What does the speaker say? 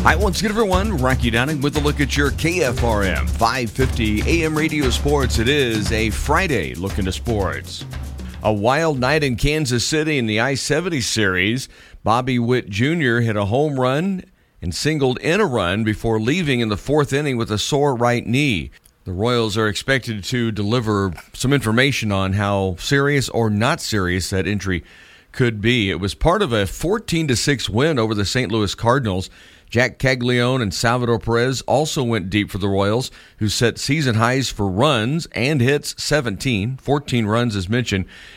Hi, once again, everyone. Rocky Downing with a look at your KFRM 550 AM radio sports. It is a Friday look into sports. A wild night in Kansas City in the I-70 series. Bobby Witt Jr. hit a home run and singled in a run before leaving in the fourth inning with a sore right knee. The Royals are expected to deliver some information on how serious or not serious that injury could be. It was part of a 14-6 win over the St. Louis Cardinals. Jack Caglione and Salvador Perez also went deep for the Royals, who set season highs for runs and hits, 14 runs as mentioned.